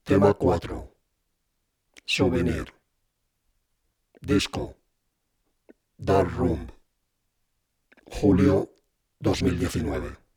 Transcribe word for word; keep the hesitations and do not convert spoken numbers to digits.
Tema cuatro. Souvenir. Disco. Dark Room. Julio dos mil diecinueve.